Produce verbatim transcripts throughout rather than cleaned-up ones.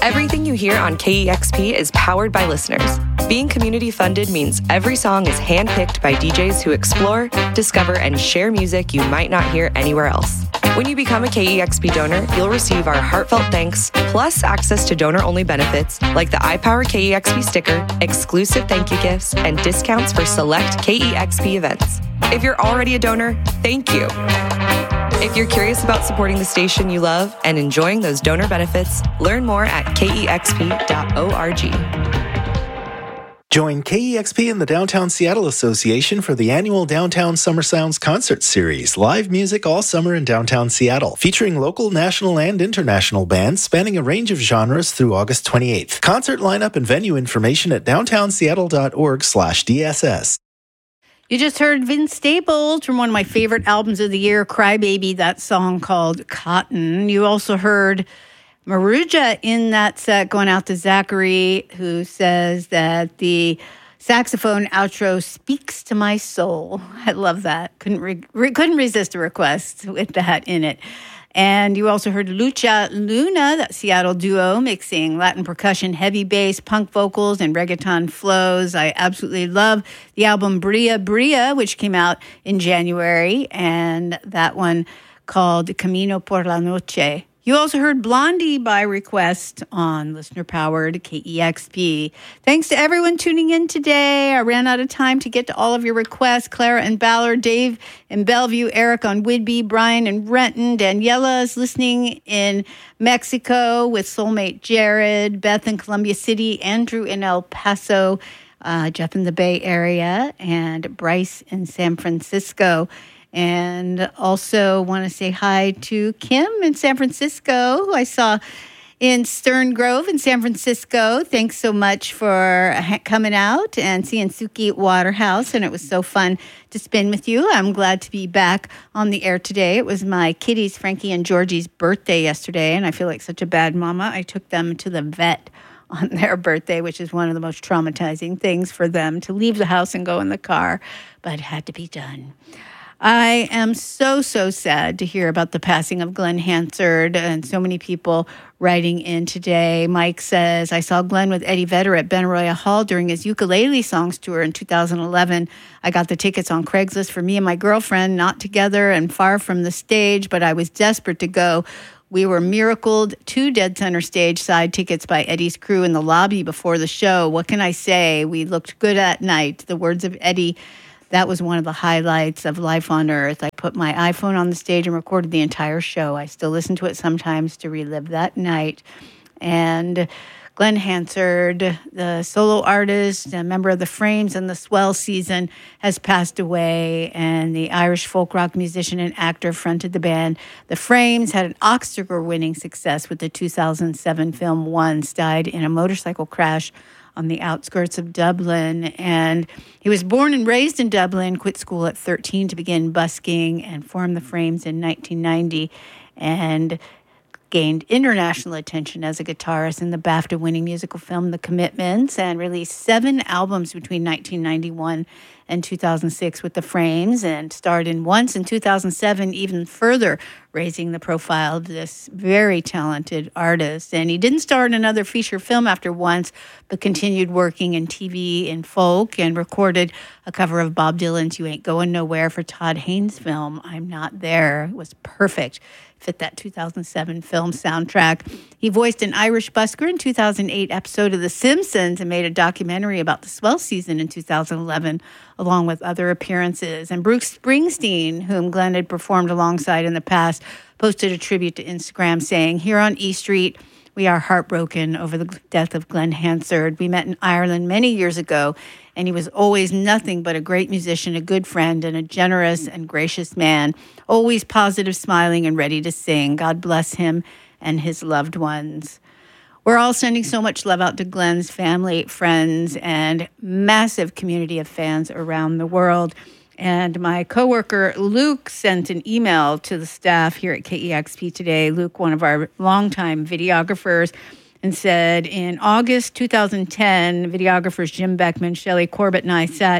Everything you hear on K E X P is powered by listeners. Being community funded means every song is handpicked by D Js who explore, discover, and share music you might not hear anywhere else. When you become a K E X P donor, you'll receive our heartfelt thanks, plus access to donor-only benefits like the iPower K E X P sticker, exclusive thank you gifts, and discounts for select K E X P events. If you're already a donor, thank you. If you're curious about supporting the station you love and enjoying those donor benefits, learn more at K E X P dot org. Join K E X P and the Downtown Seattle Association for the annual Downtown Summer Sounds Concert Series. Live music all summer in downtown Seattle, featuring local, national, and international bands spanning a range of genres through August twenty-eighth. Concert lineup and venue information at downtown seattle dot org slash D S S. You just heard Vince Staples from one of my favorite albums of the year, Crybaby, that song called Cotton. You also heard Maruja in that set, going out to Zachary, who says that the saxophone outro speaks to my soul. I love that. Couldn't re- re- couldn't resist a request with that in it. And you also heard Lucha Luna, that Seattle duo, mixing Latin percussion, heavy bass, punk vocals, and reggaeton flows. I absolutely love the album Bria Bria, which came out in January, and that one called Camino por la Noche. You also heard Blondie by request on listener-powered K E X P. Thanks to everyone tuning in today. I ran out of time to get to all of your requests. Clara and Ballard, Dave in Bellevue, Eric on Whidbey, Brian in Renton, Daniela is listening in Mexico with soulmate Jared, Beth in Columbia City, Andrew in El Paso, uh, Jeff in the Bay Area, and Bryce in San Francisco. And also want to say hi to Kim in San Francisco, who I saw in Stern Grove in San Francisco. Thanks so much for coming out and seeing Suki Waterhouse, and it was so fun to spend with you. I'm glad to be back on the air today. It was my kitties, Frankie and Georgie's birthday yesterday, and I feel like such a bad mama. I took them to the vet on their birthday, which is one of the most traumatizing things for them, to leave the house and go in the car, but it had to be done. I am so, so sad to hear about the passing of Glenn Hansard, and so many people writing in today. Mike says, I saw Glenn with Eddie Vedder at Benaroya Hall during his Ukulele Songs tour in two thousand eleven. I got the tickets on Craigslist for me and my girlfriend, not together and far from the stage, but I was desperate to go. We were miracled, two dead center stage side tickets by Eddie's crew in the lobby before the show. What can I say? We looked good at night. The words of Eddie, that was one of the highlights of Life on Earth. I put my iPhone on the stage and recorded the entire show. I still listen to it sometimes to relive that night. And Glenn Hansard, the solo artist, a member of the Frames and the Swell season, has passed away. And the Irish folk rock musician and actor fronted the band. The Frames had an Oscar-winning success with the two thousand seven film Once, died in a motorcycle crash on the outskirts of Dublin. And he was born and raised in Dublin, quit school at thirteen to begin busking, and formed the Frames in nineteen ninety, and gained international attention as a guitarist in the BAFTA-winning musical film The Commitments, and released seven albums between nineteen ninety-one and two thousand six with the Frames, and starred in Once in two thousand seven, even further raising the profile of this very talented artist. And he didn't star in another feature film after Once, but continued working in T V and folk, and recorded a cover of Bob Dylan's You Ain't Going Nowhere for Todd Haynes' film I'm Not There. It was perfect. Fit that two thousand seven film soundtrack. He voiced an Irish busker in two thousand eight episode of The Simpsons, and made a documentary about the Swell season in two thousand eleven, along with other appearances. And Bruce Springsteen, whom Glenn had performed alongside in the past, posted a tribute to Instagram saying, "Here on E Street, we are heartbroken over the death of Glenn Hansard. We met in Ireland many years ago, and he was always nothing but a great musician, a good friend, and a generous and gracious man, always positive, smiling, and ready to sing. God bless him and his loved ones." We're all sending so much love out to Glenn's family, friends, and massive community of fans around the world. And my coworker, Luke, sent an email to the staff here at K E X P today. Luke, one of our longtime videographers, and said, in August two thousand ten, videographers Jim Beckman, Shelley Corbett, and I sat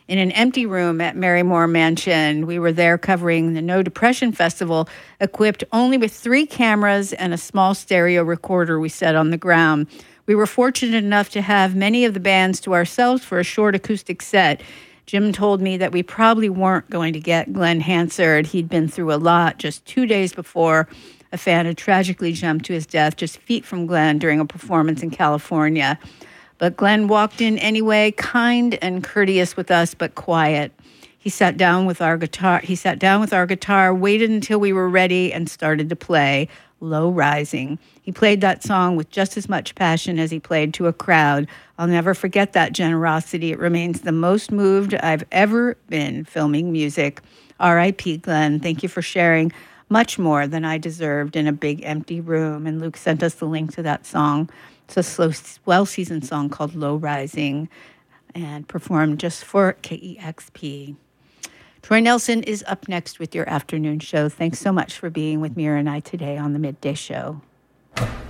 in an empty room at Marymore Mansion. We were there covering the No Depression Festival, equipped only with three cameras and a small stereo recorder we set on the ground. We were fortunate enough to have many of the bands to ourselves for a short acoustic set. Jim told me that we probably weren't going to get Glenn Hansard. He'd been through a lot. Just two days before, a fan had tragically jumped to his death just feet from Glenn during a performance in California. But Glenn walked in anyway, kind and courteous with us, but quiet. He sat down with our guitar. He sat down with our guitar, waited until we were ready, and started to play Low Rising. He played that song with just as much passion as he played to a crowd. I'll never forget that generosity. It remains the most moved I've ever been filming music. R I P Glenn. Thank you for sharing much more than I deserved in a big empty room. And Luke sent us the link to that song. It's a slow, well-seasoned song called Low Rising and performed just for K E X P. Troy Nelson is up next with your afternoon show. Thanks so much for being with Mira and I today on the Midday Show.